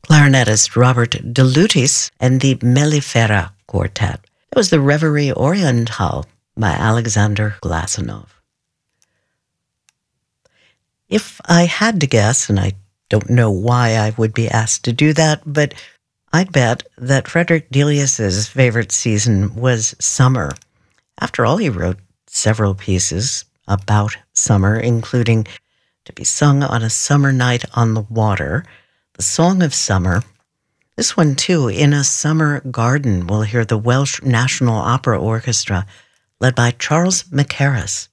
clarinetist Robert DeLutis and the Mellifera Quartet. It was the Reverie Orientale by Alexander Glasunov. If I had to guess, and I don't know why I would be asked to do that, but I'd bet that Frederick Delius's favorite season was summer. After all, he wrote several pieces about summer, including To Be Sung on a Summer Night on the Water, The Song of Summer. This one, too, In a Summer Garden, we'll hear the Welsh National Opera Orchestra, led by Charles Mackerras.